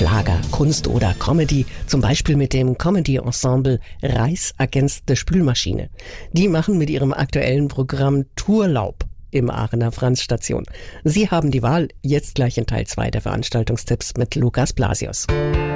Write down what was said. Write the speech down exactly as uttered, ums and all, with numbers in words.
Schlager, Kunst oder Comedy, zum Beispiel mit dem Comedy-Ensemble Reichsagents Spülmaschine. Die machen mit ihrem aktuellen Programm Tourlaub im Aachener Franz-Station. Sie haben die Wahl, jetzt gleich in Teil zwei der Veranstaltungstipps mit Lukas Blasius.